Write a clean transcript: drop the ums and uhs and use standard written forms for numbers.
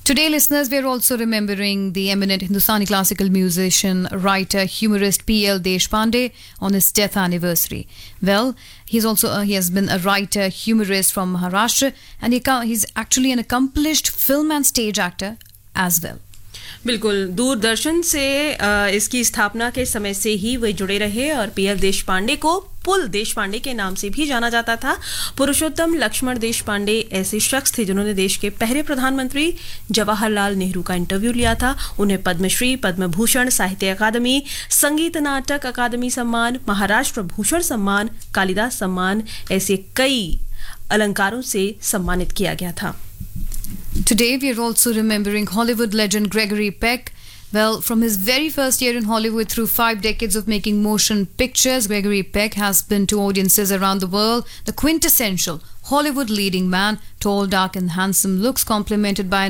Today, listeners, we are also remembering the eminent Hindustani classical musician, writer, humorist P.L. Deshpande on his death anniversary. Well, he has been a writer, humorist from Maharashtra, and he's actually an accomplished film and stage actor as well. बिल्कुल दूरदर्शन से इसकी स्थापना के समय से ही वे जुड़े रहे और पीएल देशपांडे को पुल देशपांडे के नाम से भी जाना जाता था। पुरुषोत्तम लक्ष्मण देशपांडे ऐसे शख्स थे जिन्होंने देश के पहले प्रधानमंत्री जवाहरलाल नेहरू का इंटरव्यू लिया था। उन्हें पद्मश्री, पद्म भूषण, साहित्य अकादमी, संगीत नाटक अकादमी सम्मान, महाराष्ट्र भूषण सम्मान, कालिदास सम्मान ऐसे कई अलंकारों से सम्मानित किया गया था। Today, we are also remembering Hollywood legend Gregory Peck. Well, from his very first year in Hollywood through 5 decades of making motion pictures, Gregory Peck has been to audiences around the world the quintessential Hollywood leading man, tall, dark and handsome looks complemented by an